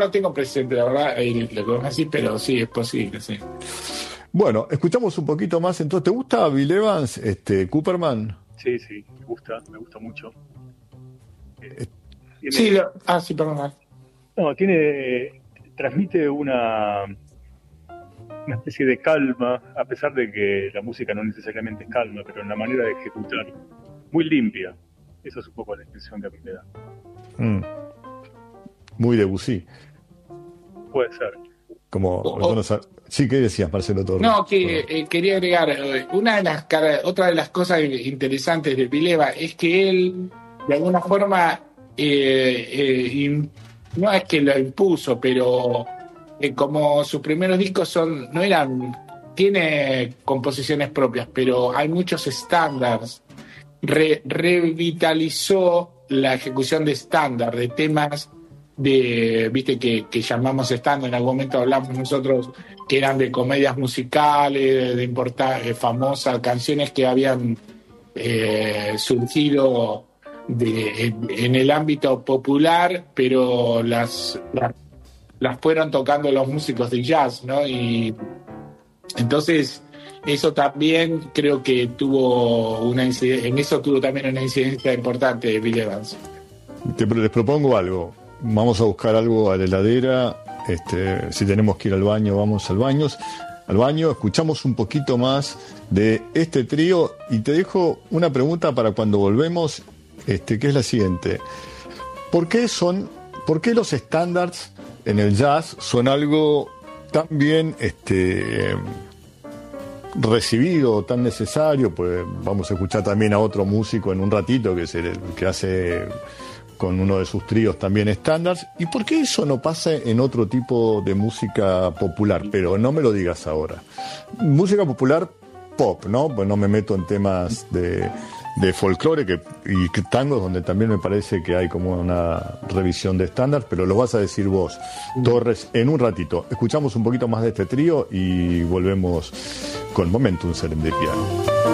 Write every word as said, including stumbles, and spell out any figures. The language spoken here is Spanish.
no tengo presente, la verdad, eh, lo que vos decís, pero sí, es posible, sí. Bueno, escuchamos un poquito más. Entonces, ¿te gusta Bill Evans, este, Cooperman? Sí, sí, me gusta, me gusta mucho. Eh, tiene, Sí, lo, ah, sí, perdón. no, tiene, transmite una, una especie de calma, a pesar de que la música no necesariamente es calma, pero en la manera de ejecutar, muy limpia. Eso es un poco la expresión que a mí me da. Mm. Muy Debussy. Puede ser. Como, O- algunos- sí, ¿qué decías, Marcelo Torres? No, que eh, quería agregar, eh, una de las cara- otra de las cosas interesantes de Bill Evans es que él, de alguna forma, eh, eh, im- no es que lo impuso, pero eh, como sus primeros discos son, no eran, tiene composiciones propias, pero hay muchos estándares. Re- revitalizó la ejecución de estándar, de temas de, viste, que, que llamamos estándar, en algún momento hablamos nosotros que eran de comedias musicales, de importar, eh, famosas canciones que habían eh, surgido de, en, en el ámbito popular, pero las, las, las fueron tocando los músicos de jazz, ¿no? Y entonces, eso también creo que tuvo una incidencia, en eso tuvo también una incidencia importante de Bill Evans. Te, les propongo algo. Vamos a buscar algo a la heladera. Este, si tenemos que ir al baño, vamos al baño. Al baño, escuchamos un poquito más de este trío y te dejo una pregunta para cuando volvemos, este, que es la siguiente. ¿Por qué son, por qué los estándares en el jazz son algo tan bien este, recibido, tan necesario? Pues vamos a escuchar también a otro músico en un ratito que, se, que hace con uno de sus tríos también estándares. ¿Y por qué eso no pasa en otro tipo de música popular? Pero no me lo digas ahora. Música popular pop, ¿no? Pues no me meto en temas de, de folclore que, y tangos, donde también me parece que hay como una revisión de estándar, pero lo vas a decir vos, Torres, en un ratito. Escuchamos un poquito más de este trío y volvemos con Momentum Serendipia.